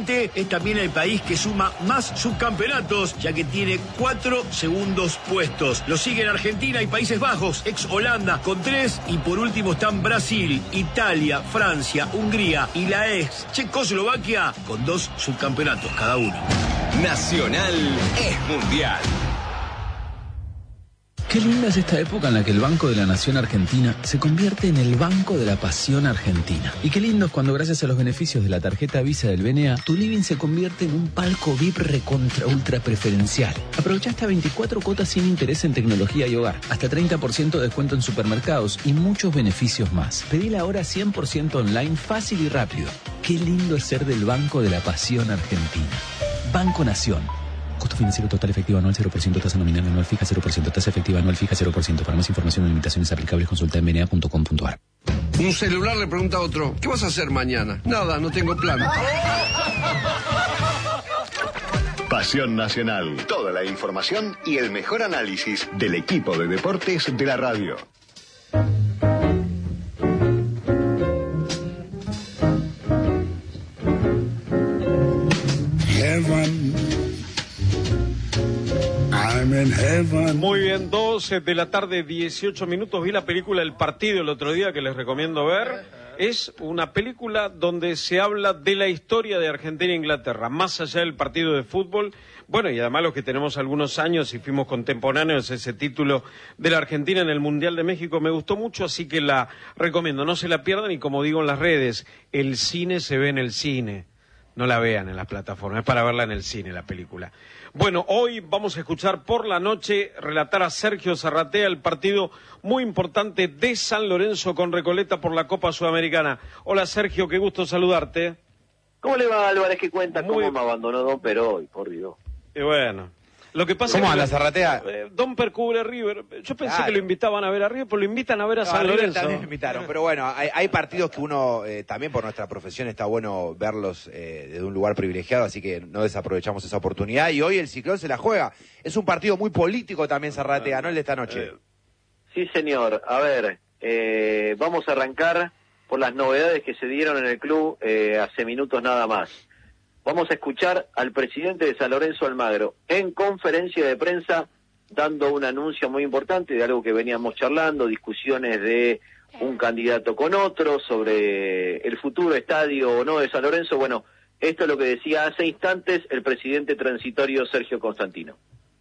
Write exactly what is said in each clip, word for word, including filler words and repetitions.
Independiente es también el país que suma más subcampeonatos, ya que tiene cuatro segundos puestos. Lo siguen Argentina y Países Bajos, ex Holanda, con tres. Y por último están Brasil, Italia, Francia, Hungría y la ex Checoslovaquia, con dos subcampeonatos cada uno. Nacional es mundial. Qué linda es esta época en la que el Banco de la Nación Argentina se convierte en el Banco de la Pasión Argentina. Y qué lindo es cuando, gracias a los beneficios de la tarjeta Visa del B N A, tu living se convierte en un palco V I P recontra ultra preferencial. Aprovecha hasta veinticuatro cuotas sin interés en tecnología y hogar, hasta treinta por ciento de descuento en supermercados y muchos beneficios más. Pedila ahora cien por ciento online, fácil y rápido. Qué lindo es ser del Banco de la Pasión Argentina. Banco Nación. Costo financiero total efectivo anual cero por ciento, tasa nominal anual fija cero por ciento, tasa efectiva anual fija cero por ciento. Para más información y limitaciones aplicables consulta en b n a punto com punto a r. Un celular le pregunta a otro, ¿qué vas a hacer mañana? Nada, no tengo plan. Pasión Nacional. Toda la información y el mejor análisis del equipo de deportes de la radio. Heaven. I'm in heaven. Muy bien, doce de la tarde, dieciocho minutos. Vi la película El Partido el otro día, que les recomiendo ver. Es una película donde se habla de la historia de Argentina e Inglaterra, más allá del partido de fútbol. Bueno, y además los que tenemos algunos años y fuimos contemporáneos, ese título de la Argentina en el Mundial de México me gustó mucho, así que la recomiendo. No se la pierdan y, como digo en las redes, el cine se ve en el cine. No la vean en las plataformas, es para verla en el cine, la película. Bueno, hoy vamos a escuchar por la noche relatar a Sergio Zarratea el partido muy importante de San Lorenzo con Recoleta por la Copa Sudamericana. Hola Sergio, qué gusto saludarte. ¿Cómo le va, Álvarez? ¿Qué cuenta? Muy... ¿Cómo me abandonó Don Peroy? Por Dios. Y bueno, lo que pasa ¿Cómo es anda que Zarratea? Eh, Don Per cubre River. Yo pensé claro. que lo invitaban a ver a River, pero lo invitan a ver a no, San a River Lorenzo. También lo invitaron, pero bueno, hay, hay partidos que uno, eh, también por nuestra profesión, está bueno verlos eh, desde un lugar privilegiado, así que no desaprovechamos esa oportunidad. Y hoy el Ciclón se la juega. Es un partido muy político también, Zarratea, ¿no? El de esta noche. Sí, señor. A ver, eh, vamos a arrancar por las novedades que se dieron en el club eh, hace minutos nada más. Vamos a escuchar al presidente de San Lorenzo, Almagro, en conferencia de prensa, dando un anuncio muy importante de algo que veníamos charlando, discusiones de un candidato con otro, sobre el futuro estadio o no de San Lorenzo. Bueno, esto es lo que decía hace instantes el presidente transitorio Sergio Constantino.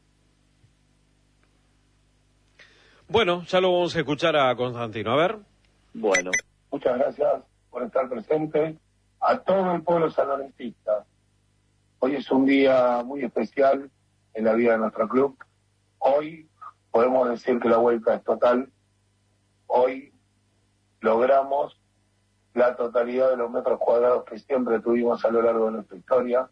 Bueno, ya lo vamos a escuchar a Constantino. A ver. Bueno. Muchas gracias por estar presente. A todo el pueblo sanlorencista. Hoy es un día muy especial en la vida de nuestro club. Hoy podemos decir que la vuelta es total. Hoy logramos la totalidad de los metros cuadrados que siempre tuvimos a lo largo de nuestra historia.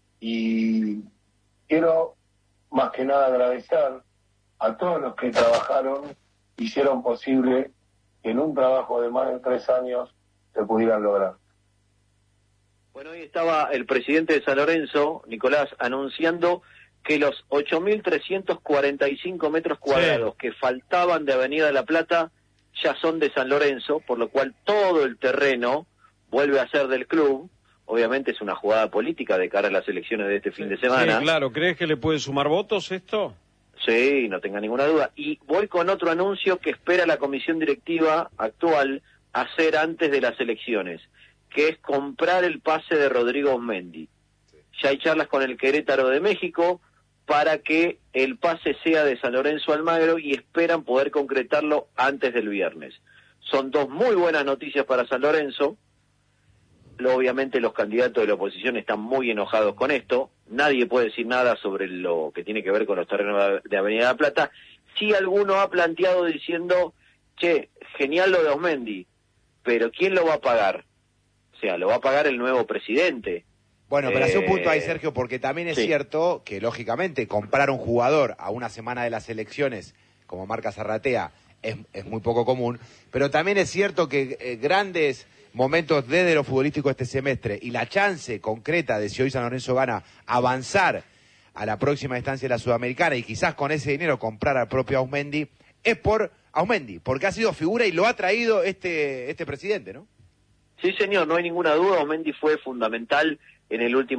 Y quiero más que nada agradecer a todos los que trabajaron, hicieron posible que en un trabajo de más de tres años se pudieran lograr. Bueno, hoy estaba el presidente de San Lorenzo, Nicolás, anunciando que los ocho mil trescientos cuarenta y cinco metros cuadrados sí. que faltaban de Avenida de la Plata ya son de San Lorenzo, por lo cual todo el terreno vuelve a ser del club. Obviamente es una jugada política de cara a las elecciones de este fin de semana. Sí, claro. ¿Crees que le puede sumar votos esto? Sí, no tenga ninguna duda. Y voy con otro anuncio que espera la comisión directiva actual hacer antes de las elecciones, que es comprar el pase de Rodrigo Osmendi. Ya hay charlas con el Querétaro de México para que el pase sea de San Lorenzo Almagro y esperan poder concretarlo antes del viernes. Son dos muy buenas noticias para San Lorenzo. Obviamente los candidatos de la oposición están muy enojados con esto. Nadie puede decir nada sobre lo que tiene que ver con los terrenos de Avenida de la Plata. Sí, alguno ha planteado diciendo, che, genial lo de Osmendi, pero ¿quién lo va a pagar? O sea, lo va a pagar el nuevo presidente. Bueno, pero eh, hace un punto ahí, Sergio, porque también es sí. cierto que, lógicamente, comprar un jugador a una semana de las elecciones, como marca Zarratea, es, es muy poco común, pero también es cierto que eh, grandes momentos desde lo futbolístico este semestre y la chance concreta de, si hoy San Lorenzo gana, avanzar a la próxima instancia de la Sudamericana y quizás con ese dinero comprar al propio Osmendi, es por Osmendi, porque ha sido figura y lo ha traído este, este presidente, ¿no? Sí, señor, no hay ninguna duda, Osmendi fue fundamental en el último